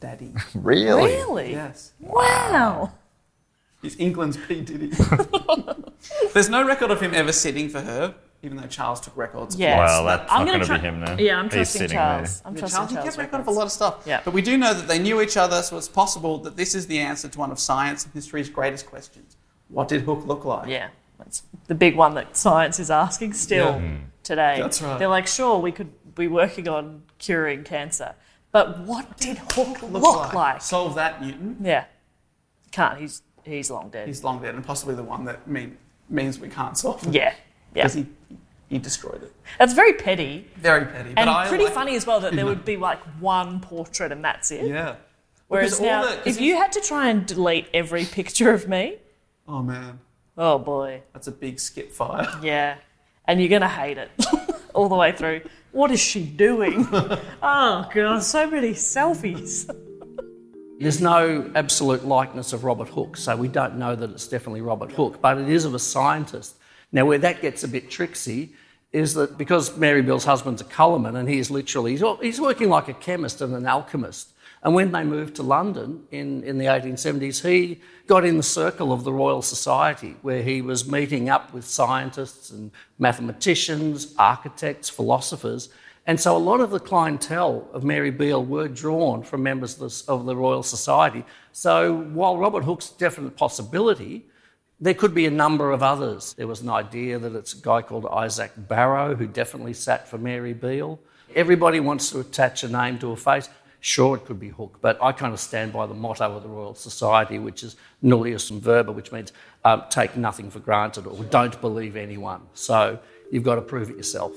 daddy. Really? Really? Yes. Wow. He's England's P. Diddy. There's no record of him ever sitting for her, even though Charles took records. Yes. Well, that's I'm not gonna going to be him now. Yeah, I'm He's trusting sitting Charles. there. I'm Yeah, trusting Charles, he Charles. kept record of a records. lot of stuff. Yeah. But we do know that they knew each other, so it's possible that this is the answer to one of science and history's greatest questions. What did Hook look like? Yeah, that's the big one that science is asking still today. That's right. They're like, sure, we could be working on curing cancer, but what did Hook look like? Solve that, Newton. Yeah, can't. He's long dead. He's long dead, and possibly the one that means we can't solve it. Yeah, yeah. Because he destroyed it. That's very petty Very petty. and but pretty funny as well that there know. would be like one portrait and that's it. Yeah. Whereas Because all now, the- if you had to try and delete every picture of me, Oh, man. oh boy, That's a big skip fire. yeah, and you're gonna hate it all the way through. What is she doing? Oh god, so many selfies. There's no absolute likeness of Robert Hooke, so we don't know that it's definitely Robert Hooke, but it is of a scientist. Now, where that gets a bit tricksy is that because Mary Beale's husband's a colourman and he's working like a chemist and an alchemist. And when they moved to London in the 1870s, he got in the circle of the Royal Society where he was meeting up with scientists and mathematicians, architects, philosophers. And so a lot of the clientele of Mary Beale were drawn from members of the Royal Society. So while Robert Hooke's a definite possibility, there could be a number of others. There was an idea that it's a guy called Isaac Barrow who definitely sat for Mary Beale. Everybody wants to attach a name to a face. Sure, it could be Hooke, but I kind of stand by the motto of the Royal Society, which is nullius in verba, which means take nothing for granted or don't believe anyone. So you've got to prove it yourself.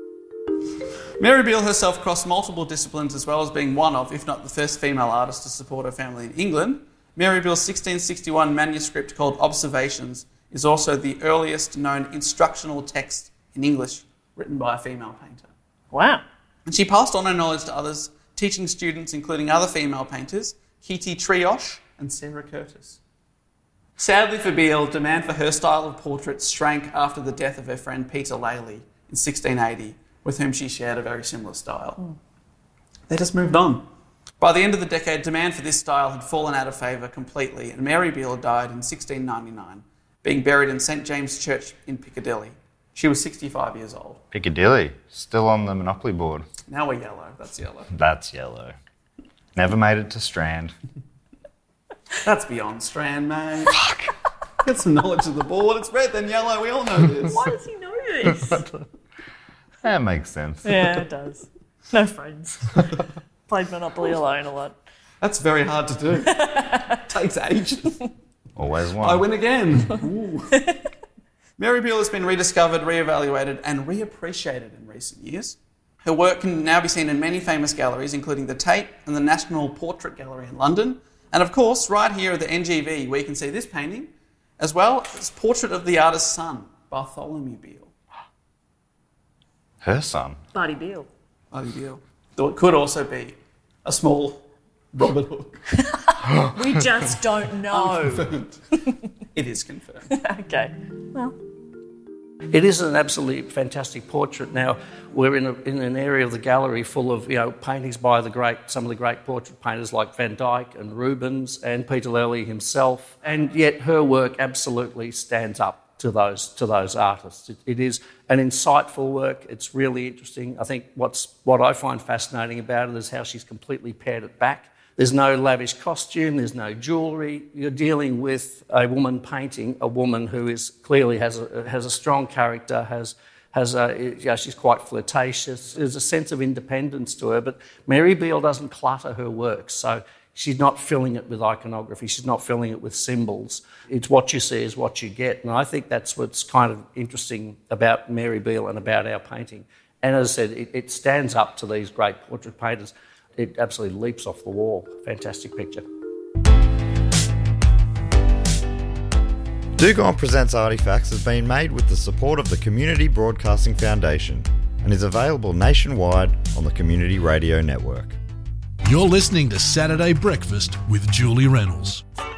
Mary Beale herself crossed multiple disciplines as well as being one of, if not the first female artist to support her family in England. Mary Beale's 1661 manuscript called Observations is also the earliest known instructional text in English written by a female painter. Wow. And she passed on her knowledge to others, teaching students, including other female painters, Kitty Trioche and Sarah Curtis. Sadly for Beale, demand for her style of portraits shrank after the death of her friend Peter Lely in 1680, with whom she shared a very similar style. They just moved on. By the end of the decade, demand for this style had fallen out of favour completely, and Mary Beale died in 1699, being buried in St James Church in Piccadilly. She was 65 years old. Piccadilly, still on the Monopoly board. Now we're yellow. That's yellow. That's yellow. Never made it to Strand. That's beyond Strand, mate. Fuck. Get some knowledge of the board. It's red, then yellow. We all know this. Why does he know this? That makes sense. Yeah, it does. No friends. Played Monopoly alone a lot. That's very hard to do. Takes ages. Always one. I win again. Ooh. Mary Beale has been rediscovered, reevaluated and reappreciated in recent years. Her work can now be seen in many famous galleries, including the Tate and the National Portrait Gallery in London. And of course, right here at the NGV, we can see this painting, as well as Portrait of the Artist's Son, Bartholomew Beale. Her son. Barty Beale. Barty Beale. Though it could also be a small Robert Hooke. We just don't know. Confirmed. It is confirmed. Okay. Well, It is an absolutely fantastic portrait. Now, we're in an area of the gallery full of paintings by some of the great portrait painters like Van Dyck and Rubens and Peter Lely himself, and yet her work absolutely stands up to those artists. It is an insightful work. It's really interesting. I think what I find fascinating about it is how she's completely pared it back. There's no lavish costume, there's no jewellery. You're dealing with a woman painting a woman who is clearly has a strong character, she's quite flirtatious. There's a sense of independence to her, but Mary Beale doesn't clutter her work, so she's not filling it with iconography, she's not filling it with symbols. It's what you see is what you get, and I think that's what's kind of interesting about Mary Beale and about our painting. And as I said, it stands up to these great portrait painters. It absolutely leaps off the wall. Fantastic picture. Dugong Presents Artifacts has been made with the support of the Community Broadcasting Foundation and is available nationwide on the Community Radio Network. You're listening to Saturday Breakfast with Julie Reynolds.